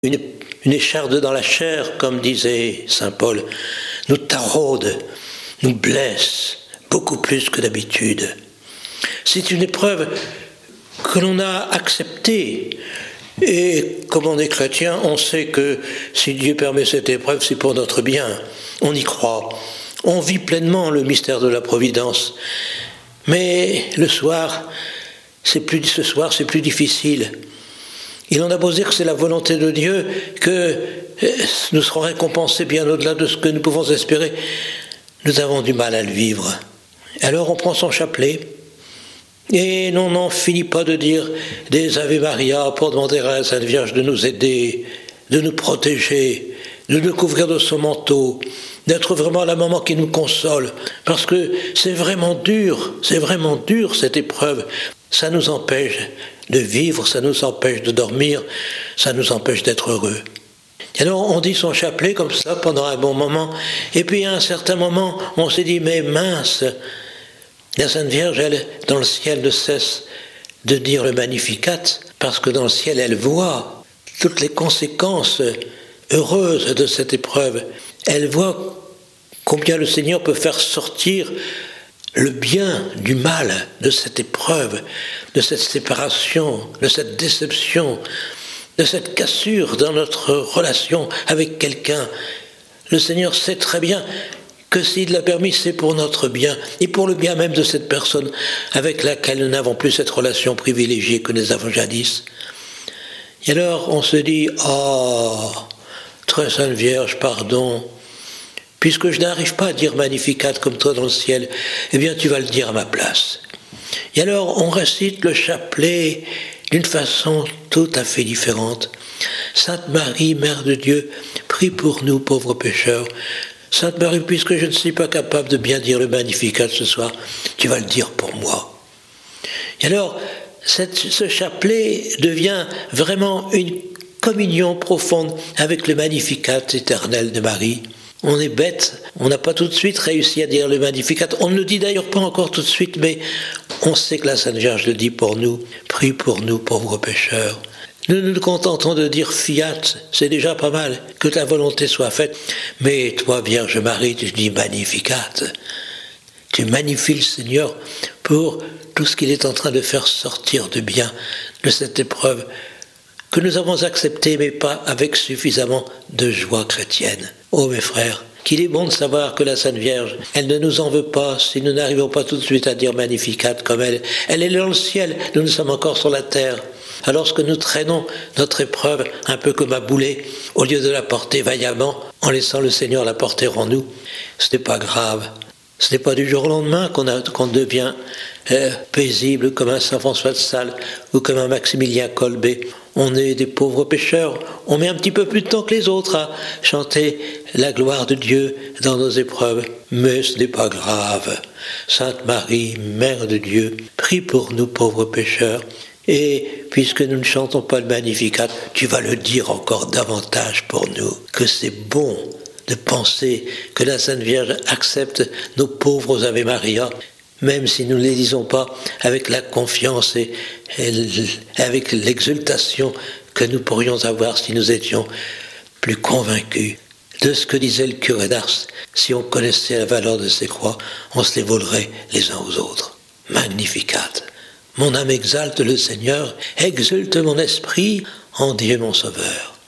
Une, une écharde dans la chair, comme disait saint Paul, nous taraude, nous blesse beaucoup plus que d'habitude. C'est une épreuve que l'on a acceptée. Et comme on est chrétien, on sait que si Dieu permet cette épreuve, c'est pour notre bien. On y croit. On vit pleinement le mystère de la providence. Mais ce soir, c'est plus difficile. Il en a beau dire que c'est la volonté de Dieu, que nous serons récompensés bien au-delà de ce que nous pouvons espérer. Nous avons du mal à le vivre. Alors on prend son chapelet, et l'on n'en finit pas de dire des Ave Maria pour demander à la Sainte Vierge de nous aider, de nous protéger, de nous couvrir de son manteau, d'être vraiment la maman qui nous console, parce que c'est vraiment dur cette épreuve. Ça nous empêche de vivre, ça nous empêche de dormir, ça nous empêche d'être heureux. Alors on dit son chapelet comme ça pendant un bon moment, et puis à un certain moment, on s'est dit, mais mince, la Sainte Vierge, elle, dans le ciel, ne cesse de dire le Magnificat, parce que dans le ciel, elle voit toutes les conséquences heureuses de cette épreuve. Elle voit combien le Seigneur peut faire sortir le bien du mal de cette épreuve, de cette séparation, de cette déception, de cette cassure dans notre relation avec quelqu'un. Le Seigneur sait très bien que s'il l'a permis, c'est pour notre bien, et pour le bien même de cette personne avec laquelle nous n'avons plus cette relation privilégiée que nous avons jadis. Et alors on se dit, très Sainte Vierge, pardon, puisque je n'arrive pas à dire Magnificat comme toi dans le ciel, eh bien tu vas le dire à ma place. Et alors on récite le chapelet d'une façon tout à fait différente. Sainte Marie, Mère de Dieu, prie pour nous pauvres pécheurs. Sainte Marie, puisque je ne suis pas capable de bien dire le Magnificat ce soir, tu vas le dire pour moi. Et alors, ce chapelet devient vraiment une communion profonde avec le Magnificat éternel de Marie. On est bête, on n'a pas tout de suite réussi à dire le Magnificat. On ne le dit d'ailleurs pas encore tout de suite, mais on sait que la Sainte Vierge le dit pour nous. Prie pour nous, pauvres pécheurs. Nous nous contentons de dire fiat, c'est déjà pas mal, que ta volonté soit faite. Mais toi, Vierge Marie, tu dis Magnificat. Tu magnifies le Seigneur pour tout ce qu'il est en train de faire sortir de bien de cette épreuve que nous avons acceptée, mais pas avec suffisamment de joie chrétienne. Oh mes frères, qu'il est bon de savoir que la Sainte Vierge, elle ne nous en veut pas si nous n'arrivons pas tout de suite à dire Magnificat comme elle. Elle est dans le ciel, nous sommes encore sur la terre. Alors que nous traînons notre épreuve un peu comme un boulet, au lieu de la porter vaillamment, en laissant le Seigneur la porter en nous, ce n'est pas grave. Ce n'est pas du jour au lendemain qu'on devient paisible comme un Saint François de Sales ou comme un Maximilien Kolbe. On est des pauvres pécheurs, on met un petit peu plus de temps que les autres à chanter la gloire de Dieu dans nos épreuves. Mais ce n'est pas grave. Sainte Marie, Mère de Dieu, prie pour nous pauvres pécheurs. Et puisque nous ne chantons pas le Magnificat, tu vas le dire encore davantage pour nous, que c'est bon de penser que la Sainte Vierge accepte nos pauvres Ave Maria, même si nous ne les disons pas avec la confiance et avec l'exultation que nous pourrions avoir si nous étions plus convaincus de ce que disait le curé d'Ars. Si on connaissait la valeur de ces croix, on se les volerait les uns aux autres. Magnificat. Mon âme exalte le Seigneur, exulte mon esprit en Dieu mon Sauveur.